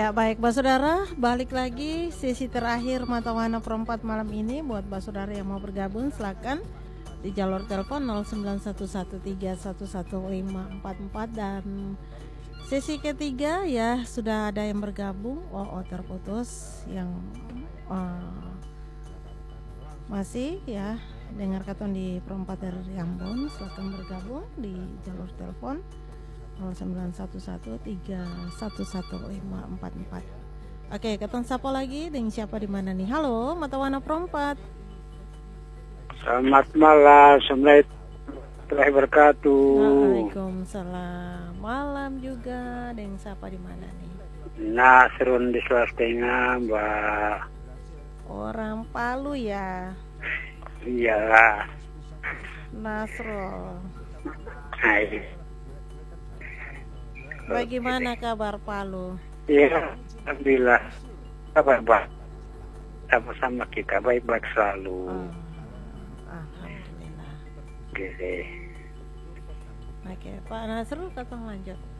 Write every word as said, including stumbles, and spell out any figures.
Ya baik Mbak Saudara, balik lagi sesi terakhir Mata Wana Perempat malam ini. Buat Mbak Saudara yang mau bergabung silakan di jalur telepon nol sembilan satu satu tiga satu satu lima empat empat. Dan sesi ketiga ya sudah ada yang bergabung. Oh, oh terputus yang uh, masih ya dengar katon di Perempat dari Ambon, silakan bergabung di jalur telepon nol sembilan satu satu tiga satu satu lima empat empat. Oke, ketemu siapa lagi? Dengan siapa di mana nih? Halo, Mata Wana Perempat. Selamat malam, Assalamualaikum warahmatullahi wabarakatuh. Waalaikumsalam. Malam juga. Dengan siapa di mana nih? Nasrun di Sulawesi, Mbak. Orang Palu ya? Iya. Nasrul. Hai. Bagaimana kabar Palu? Iya, alhamdulillah. Kabar baik. Sama-sama kita baik-baik selalu. Oh, alhamdulillah. Oke. Oke, Pak Nasrul, katong lanjut.